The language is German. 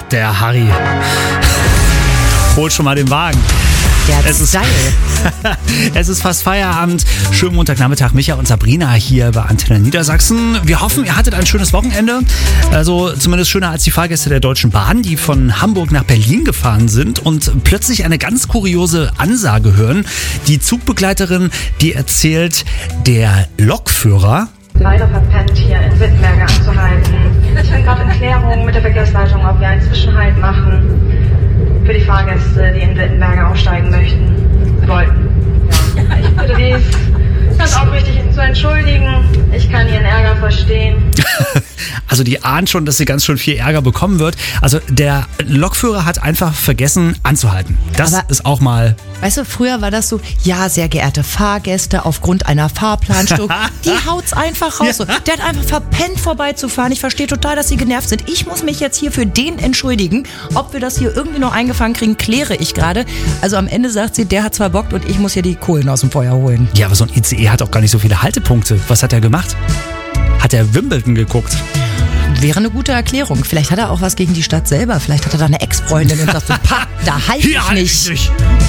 der Harry holt schon mal den Wagen. Es ist geil. Es ist fast Feierabend. Schönen Montagnachmittag, Micha und Sabrina hier bei Antenne Niedersachsen. Wir hoffen, ihr hattet ein schönes Wochenende. Also zumindest schöner als die Fahrgäste der Deutschen Bahn, die von Hamburg nach Berlin gefahren sind und plötzlich eine ganz kuriose Ansage hören. Die Zugbegleiterin, die erzählt, der Lokführer leider verpennt, hier in Wittenberge anzuhalten. Ich bin gerade in Klärung mit der Verkehrsleitung, ob wir einen Zwischenhalt machen für die Fahrgäste, die in Wittenberge aussteigen wollten. Ja. Ich bitte dies ganz aufrichtig zu entschuldigen. Ich kann Ihren Ärger verstehen. Also die ahnt schon, dass sie ganz schön viel Ärger bekommen wird. Also der Lokführer hat einfach vergessen anzuhalten. Das ist auch mal... Weißt du, früher war das so, ja, sehr geehrte Fahrgäste, aufgrund einer Fahrplanstörung, die haut's einfach raus. Ja. Der hat einfach verpennt vorbeizufahren. Ich verstehe total, dass sie genervt sind. Ich muss mich jetzt hier für den entschuldigen. Ob wir das hier irgendwie noch eingefangen kriegen, kläre ich gerade. Also am Ende sagt sie, der hat zwar Bock und ich muss hier die Kohlen aus dem Feuer holen. Ja, aber so ein ICE hat auch gar nicht so viele Haltepunkte. Was hat er gemacht? Hat er Wimbledon geguckt? Wäre eine gute Erklärung. Vielleicht hat er auch was gegen die Stadt selber. Vielleicht hat er da eine Ex-Freundin und sagt so, da halt ich nicht.